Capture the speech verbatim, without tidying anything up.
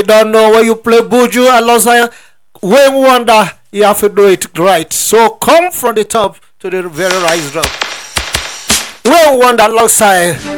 don't know where you play Buju alongside Wayne Wonder, you have to do it right. So come from the top to the very rise up. Wayne Wonder alongside